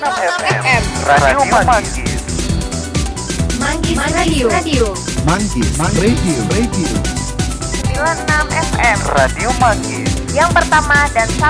FM Radio Manggis. Manggis Radio. Manggis Radio. 96 FM Radio Manggis. Yang pertama dan